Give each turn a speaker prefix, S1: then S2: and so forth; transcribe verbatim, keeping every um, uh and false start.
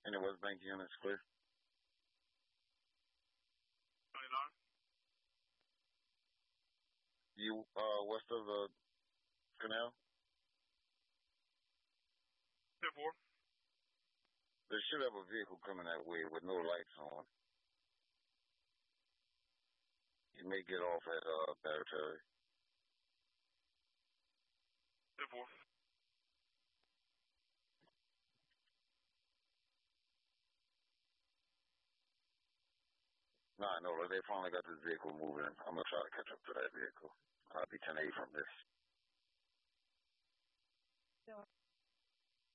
S1: Any West Bank units clear?
S2: twenty-nine.
S1: You, uh, west of the canal?
S2: ten four.
S1: They should have a vehicle coming that way with no lights on. You may get off at, uh, Baratory.
S2: ten four.
S1: No, I know. They finally got this vehicle moving. I'm going to try to catch up to that vehicle. I'll be ten eight from this.